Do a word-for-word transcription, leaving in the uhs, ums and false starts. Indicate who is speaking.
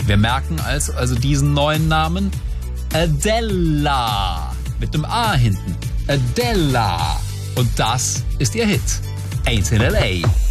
Speaker 1: Wir merken also, also diesen neuen Namen. Adela. Mit dem A hinten. Adela. Und das ist ihr Hit. Ain't in L A.